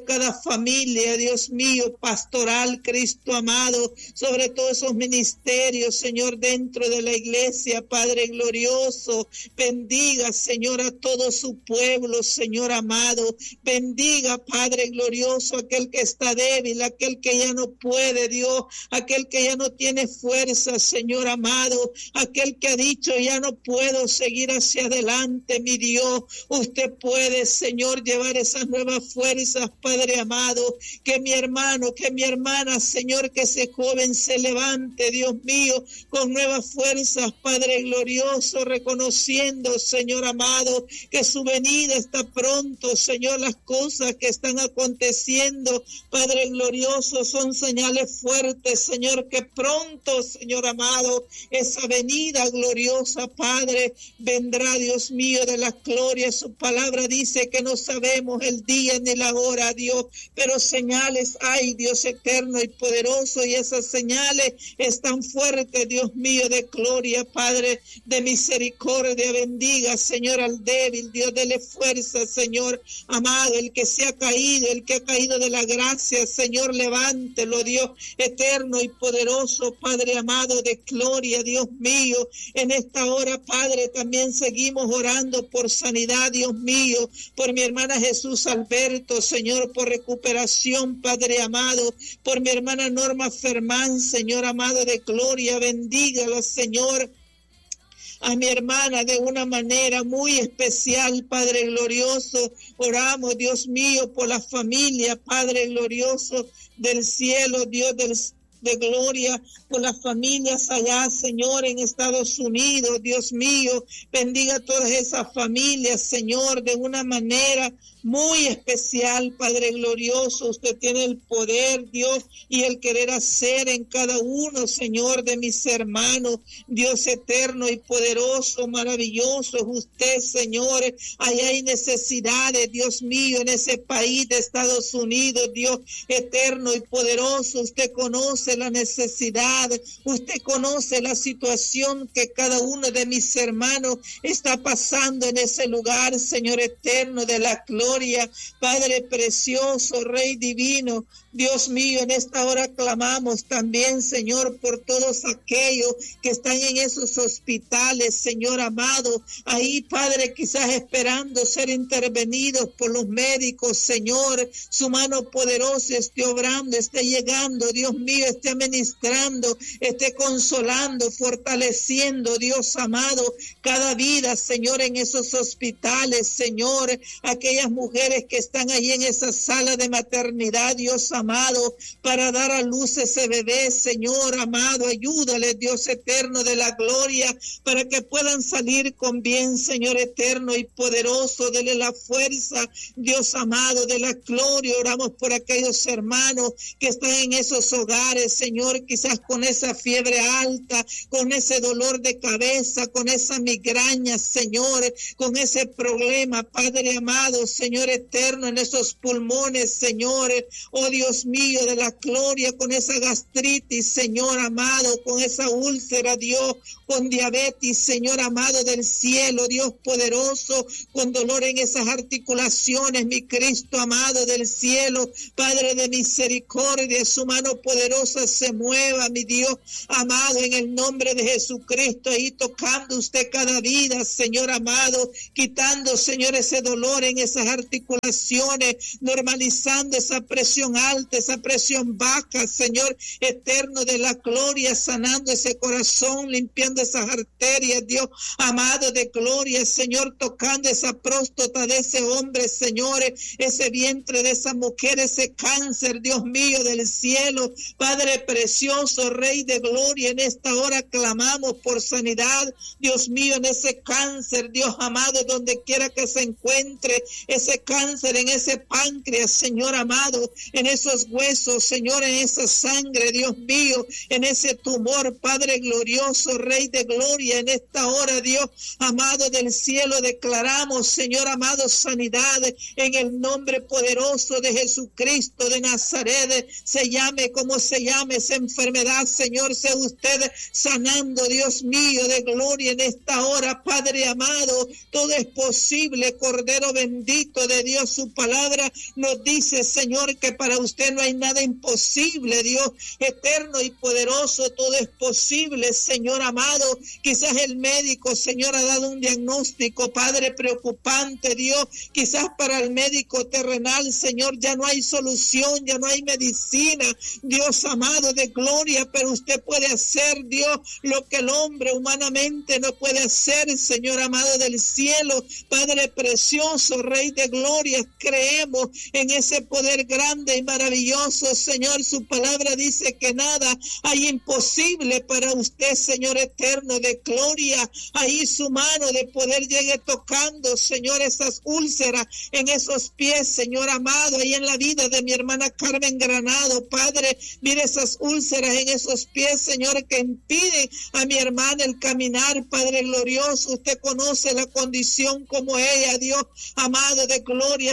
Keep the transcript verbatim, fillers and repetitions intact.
cada familia, Dios mío, pastoral, Cristo amado, sobre todos esos ministerios, Señor, dentro de la iglesia, Padre glorioso. Bendiga, Señor, a todo su pueblo, Señor amado. Bendiga, Padre glorioso, aquel que está débil, aquel que ya no puede, Dios, aquel que ya no tiene fuerza, Señor amado, aquel que ha dicho, ya no puedo seguir hacia adelante, mi Dios. Usted puede, Señor, llevar esas nuevas fuerzas, Padre amado, que mi hermano, que mi hermana, Señor, que ese joven se levante, Dios mío, con nuevas fuerzas, Padre glorioso, reconociendo, Señor amado, que su venida está pronto, Señor. Las cosas que están aconteciendo, Padre glorioso, son señales fuertes, Señor, que pronto, Señor amado, esa venida gloriosa, Padre, vendrá, Dios mío, de la gloria. Su palabra dice que no sabemos el día ni la hora, Dios, pero señales hay, Dios eterno y poderoso, y esas señales están fuertes, Dios mío, de gloria, Padre, de misericordia. Bendiga, Señor, al débil, Dios, dele fuerza, Señor amado, el que se ha caído, el que ha caído de la gracia, Señor, levántelo, Dios eterno y poderoso, Padre amado, de gloria, Dios mío. En esta hora, Padre, también seguimos orando por sanidad, Dios mío, por mi hermana Jesús Alberto, Señor, por recuperación, Padre amado, por mi hermana Norma Fermán, Señor amado, de gloria. Bendígala, Señor, a mi hermana de una manera muy especial, Padre glorioso. Oramos, Dios mío, por la familia, Padre glorioso del cielo, Dios del de gloria, por las familias allá, Señor, en Estados Unidos, Dios mío. Bendiga a todas esas familias, Señor, de una manera muy especial, Padre glorioso. Usted tiene el poder, Dios, y el querer hacer en cada uno, Señor, de mis hermanos. Dios eterno y poderoso, maravilloso es usted, Señor. Allá hay necesidades, Dios mío, en ese país de Estados Unidos, Dios eterno y poderoso. Usted conoce la necesidad, usted conoce la situación que cada uno de mis hermanos está pasando en ese lugar, Señor eterno de la gloria. Padre precioso, Rey divino, Dios mío, en esta hora clamamos también, Señor, por todos aquellos que están en esos hospitales, Señor amado, ahí, Padre, quizás esperando ser intervenidos por los médicos, Señor. Su mano poderosa esté obrando, esté llegando, Dios mío, esté ministrando, esté consolando, fortaleciendo, Dios amado, cada vida, Señor, en esos hospitales, Señor, aquellas mujeres que están ahí en esa sala de maternidad, Dios amado, para dar a luz ese bebé, Señor amado, ayúdale, Dios eterno de la gloria, para que puedan salir con bien, Señor eterno y poderoso. Dele la fuerza, Dios amado de la gloria. Oramos por aquellos hermanos que están en esos hogares, Señor, quizás con esa fiebre alta, con ese dolor de cabeza, con esa migraña, Señor, con ese problema, Padre amado, Señor eterno, en esos pulmones, Señor, oh Dios mío de la gloria, con esa gastritis, Señor amado, con esa úlcera, Dios, con diabetes, Señor amado del cielo, Dios poderoso, con dolor en esas articulaciones, mi Cristo amado del cielo, Padre de misericordia, su mano poderosa se mueva, mi Dios amado, en el nombre de Jesucristo, ahí tocando usted cada vida, Señor amado, quitando, Señor, ese dolor en esas articulaciones, normalizando esa presión alta, esa presión baja, Señor eterno de la gloria, sanando ese corazón, limpiando esas arterias, Dios amado de gloria, Señor, tocando esa próstata de ese hombre, Señor, ese vientre de esa mujer, ese cáncer, Dios mío del cielo, Padre precioso, Rey de gloria, en esta hora clamamos por sanidad, Dios mío, en ese cáncer, Dios amado, donde quiera que se encuentre ese cáncer, en ese páncreas, Señor amado, en esos huesos, Señor, en esa sangre, Dios mío, en ese tumor, Padre glorioso, Rey de gloria, en esta hora, Dios amado del cielo, declaramos, Señor amado, sanidad en el nombre poderoso de Jesucristo de Nazaret, se llame como se llame esa enfermedad, Señor, sea usted sanando, Dios mío de gloria, en esta hora, Padre amado, todo es posible, Cordero bendito, Santo de Dios, su palabra nos dice, Señor, que para usted no hay nada imposible, Dios eterno y poderoso, todo es posible, Señor amado. Quizás el médico, Señor, ha dado un diagnóstico, Padre, preocupante, Dios. Quizás para el médico terrenal, Señor, ya no hay solución, ya no hay medicina, Dios amado de gloria, pero usted puede hacer, Dios, lo que el hombre humanamente no puede hacer, Señor amado del cielo. Padre precioso, Rey de gloria, creemos en ese poder grande y maravilloso, Señor. Su palabra dice que nada hay imposible para usted, Señor eterno de gloria. Ahí su mano de poder llegue tocando, Señor, esas úlceras en esos pies, Señor amado, ahí en la vida de mi hermana Carmen Granado, Padre, mire esas úlceras en esos pies, Señor, que impiden a mi hermana el caminar, Padre glorioso. Usted conoce la condición como ella, Dios amado de gloria,